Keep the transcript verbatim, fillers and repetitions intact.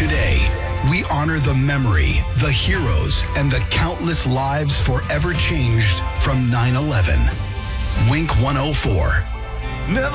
Today, we honor the memory, the heroes, and the countless lives forever changed from nine eleven. Wink one oh four. Never